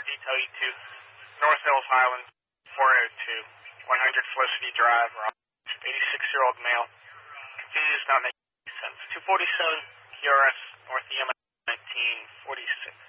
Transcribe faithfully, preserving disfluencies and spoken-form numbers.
detail you to North Hills Highland, four oh two, one hundred Felicity Drive, eighty-six-year-old male. Confused, not making sense. two forty-seven Q R S, North E M nineteen forty-six.